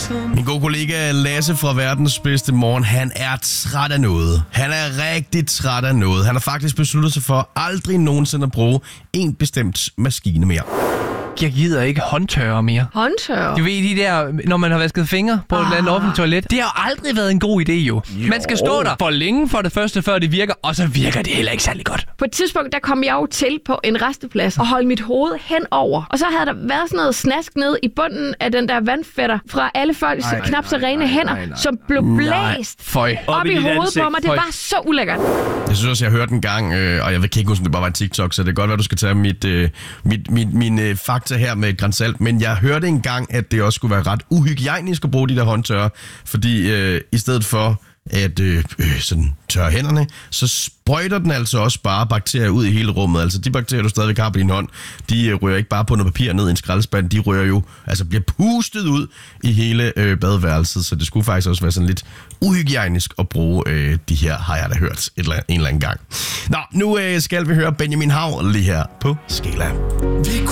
Min gode kollega Lasse fra Verdens Bedste Morgen, han er træt af noget. Han er rigtig træt af noget. Han har faktisk besluttet sig for aldrig nogensinde at bruge en bestemt maskine mere. Jeg gider ikke håndtørre mere. Håndtørre? Du ved, de der, når man har vasket fingre på et eller andet offentligt toilet. Det har jo aldrig været en god idé, jo. Man skal stå der for længe for det første, før det virker, og så virker det heller ikke særlig godt. På et tidspunkt, der kom jeg jo til på en resteplads og holdt mit hoved henover. Og så havde der været sådan noget snask nede i bunden af den der vandfætter fra alle folks knap så rene hænder, som blev blæst op i hovedet på mig. Det var så ulækkert. Jeg synes også, jeg hørte en gang, og jeg kan ikke huske, om det bare var en TikTok, så det kan godt være, du skal tage min fakta her med et gran salt, men jeg hørte engang, at det også skulle være ret uhygiejnisk at bruge de der håndtørrer, fordi i stedet for at sådan tørre hænderne, så sprøjter den altså også bare bakterier ud i hele rummet. Altså de bakterier, du stadigvæk har på din hånd, de rører ikke bare på noget papir ned i en skraldespand, de rører jo, altså bliver pustet ud i hele badeværelset, så det skulle faktisk også være sådan lidt uhygiejnisk at bruge de her, har jeg da hørt en eller anden gang. Nå, nu skal vi høre Benjamin Hav lige her på Skala.